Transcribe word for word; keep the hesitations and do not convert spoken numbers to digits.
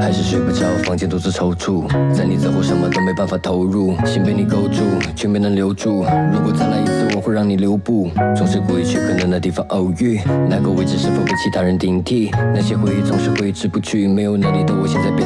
还是睡不着，房间独自踌躇。在你走后，什么都没办法投入，心被你勾住，却没能留住。如果再来一次，我会让你留步。总是故意去可能的地方偶遇，那个位置是否被其他人顶替？那些回忆总是挥之不去，没有能力的我，现在变。